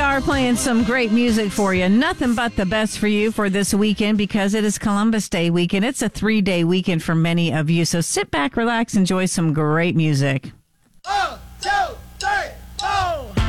are playing some great music for you. Nothing but the best for you for this weekend because it is Columbus Day weekend. It's a 3-day weekend for many of you. So sit back, relax, enjoy some great music.